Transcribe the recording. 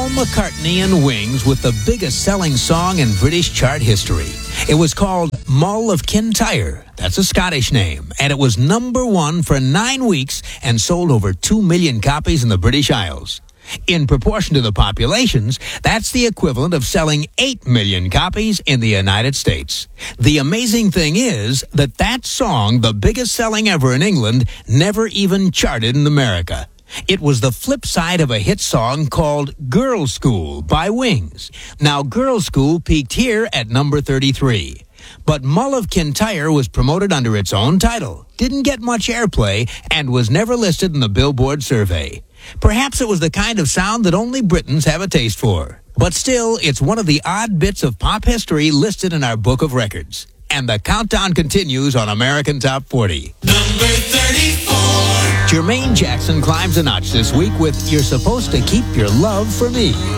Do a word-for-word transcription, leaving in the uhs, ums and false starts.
Paul McCartney and Wings with the biggest selling song in British chart history. It was called Mull of Kintyre. That's a Scottish name. And it was number one for nine weeks and sold over two million copies in the British Isles. In proportion to the populations, that's the equivalent of selling eight million copies in the United States. The amazing thing is that that song, the biggest selling ever in England, never even charted in America. It was the flip side of a hit song called Girls' School by Wings. Now, Girls' School peaked here at number thirty-three. But Mull of Kintyre was promoted under its own title, didn't get much airplay, and was never listed in the Billboard survey. Perhaps it was the kind of sound that only Britons have a taste for. But still, it's one of the odd bits of pop history listed in our book of records. And the countdown continues on American Top forty. Number thirty-four. Jermaine Jackson climbs a notch this week with You're Supposed to Keep Your Love for Me.